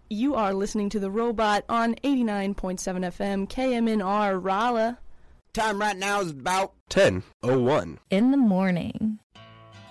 You are listening to The Robot on 89.7 FM KMNR Raleigh. Time right now is about 10:01 in the morning.